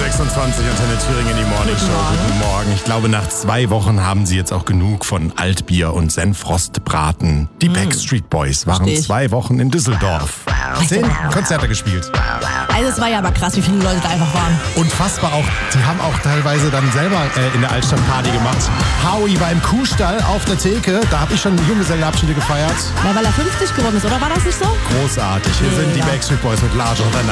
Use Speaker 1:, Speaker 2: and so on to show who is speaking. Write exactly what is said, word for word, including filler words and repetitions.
Speaker 1: sechsundzwanzig, Antenne Thüringen, die Morning Show. Guten Morgen. Ich glaube, nach zwei Wochen haben sie jetzt auch genug von Altbier und Senfrostbraten. Die Backstreet Boys waren
Speaker 2: Versteh ich.
Speaker 1: zwei Wochen in Düsseldorf. Zehn Konzerte gespielt.
Speaker 2: Also es war ja aber krass, wie viele Leute da einfach waren.
Speaker 1: Unfassbar auch. Die haben auch teilweise dann selber äh, in der Altstadt Party gemacht. Howie war im Kuhstall auf der Theke. Da habe ich schon Junggesellenabschiede gefeiert.
Speaker 2: Ja, weil er fünfzig geworden ist, oder war das nicht so?
Speaker 1: Großartig. Hier
Speaker 2: Mega.
Speaker 1: sind die Backstreet Boys mit Large und